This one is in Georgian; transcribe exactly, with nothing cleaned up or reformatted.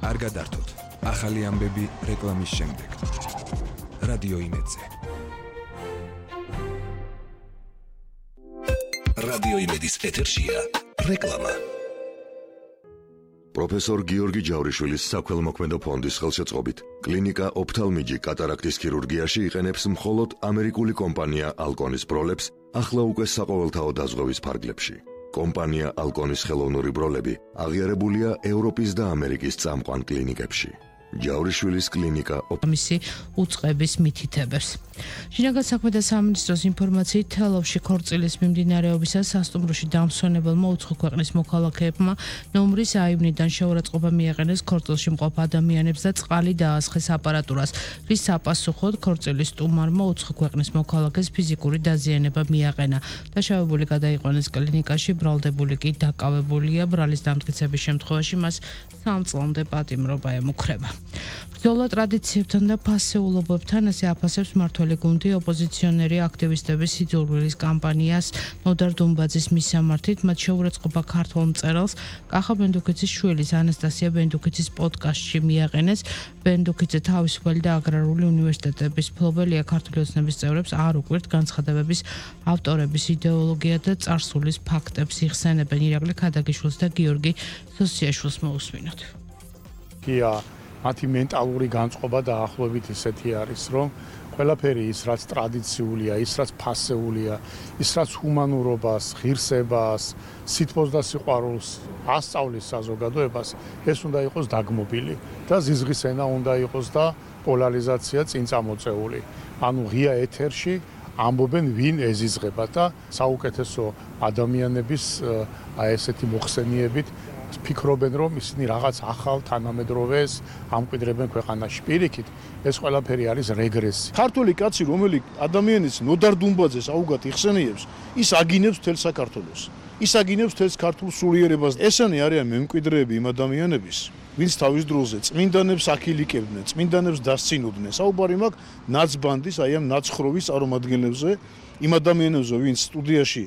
არ გადართოთ. ახალი ამბები რეკლამის შემდეგ. რადიო იმედზე. რადიო იმედის ეთერშია რეკლამა. პროფესორ გიორგი ჯავრიშვილის საქველმოქმედო ფონდის ხელშეწყობით კლინიკა ოფთალმიჯი კატარაქტის ქირურგიაში იყენებს მხოლოდ ამერიკული კომპანია ალკონის ბროლებს ახლა უკვე საყოველთაო დაზღვევის ფარგლებში. კომპანია ალკონის ხელოვნური ბროლები აღიარებულია ევროპის და ამერიკის წამყვან კლინიკებში. ჯავრიშვილის კლინიკა ოფთალმისი უწყების მითითებებს. შინაგან საქმეთა სამინისტროს ინფორმაციით თელავში ქორწილის მიმდინარეობისას სასტუმროში დამსვენებელმა უცხო ქვეყნის მოქალაქეებმა ნომრის აივნიდან შეურაცხყოფა მიაყენეს ქორწილში მყოფ ადამიანებს და წყალი დაასხეს აპარატურას, რის საპასუხოდ ქორწილის სტუმარმა უცხო ქვეყნის მოქალაქეს ფიზიკური დაზიანება მიაყენა. დაშავებული გადაიყვანეს კლინიკაში, ბრალდებული კი დაკავებულია. ბრალის დამტკიცების შემთხვევაში მას სამ წლამდე პატიმრობა ემუქრება. ბრძოლა ტრადიციებთან და ფასეულობებთან ასე აფასებს მმართველი გუნდი ოპოზიციონერი აქტივისტების სიძულვილის კამპანიას ნოდარ დუმბაძის მისამართით. მათ შეურაცხყოფა ქართველ მწერალს კახა ბენდუქიძის შვილის ანასტასია ბენდუქიძის პოდკასტში მიაყენეს. ბენდუქიძე თავისუფალი და აგრარული უნივერსიტეტების მფლობელია. ქართული ოცნების წევრებს არ უკვირთ განცხადებების ავტორების იდეოლოგია და წარსულის ფაქტებს იხსენებენ. ირაკლი ქადაგიშვილს და გიორგი სოსიაშვილს მოусმინოთ. კია მათი მენტალური განწყობა დაახლოებით ისეთი არის, რომ ყველაფერი ის, რაც ტრადიციულია, ის, რაც ფასეულია, ის, რაც ჰუმანურობას, ღირსებას, სითბოს და სიყვარულს ასწავლის საზოგადოებას, ეს უნდა იყოს დაგმობილი და ზიზღის ენა უნდა იყოს და პოლარიზაცია წინ წამოწეული. ანუ ღია ეთერში ამბობენ ვინ ეზიზღება და საუკეთესო ადამიანების აი ესეთი მოხსენიებით ფიქრობენ, რომ ისინი რაღაც ახალ თანამედროვეს ამკვიდრებენ ქვეყანაში. პირიქით, ეს ყველაფერი არის რეგრესი. ქართული კაცი, რომელიც ადამიანის ნოდარ დუმბაძეს აუგად იხსენიებს, ის აგინებს მთელ საქართველოს. ის აგინებს მთელს ქართულ სულიერებას. ესენი არიან მემკვიდრეები იმ ადამიანების, ვინც თავის დროზე წმინდანებს აქილიკებდნენ, წმინდანებს დასცინოდნენ. საუბარი მაქვს ნაცბანდის, აი ამ ნაცხროვის წარმომადგენლებზე, იმ ადამიანებზე, ვინც სტუდიაში